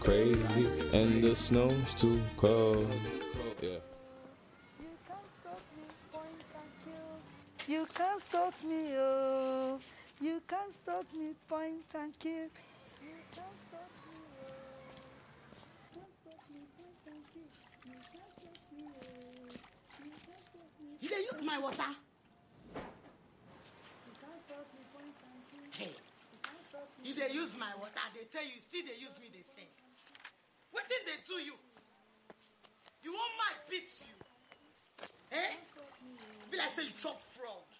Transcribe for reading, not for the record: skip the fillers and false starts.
crazy and the snow's too cold. Yeah. You can't stop me, oh. You can't stop me, point and kill. You can't stop me, oh. You can't stop me, point and kill. You can't stop me, oh. You can't stop me. You dey use my water? You can't stop me, point and kill. Hey, You can't stop me. you dey use my water, they tell you, still they use me, they sing. Wetin they do you? You want my beat you? Eh? Be like say you chop frog.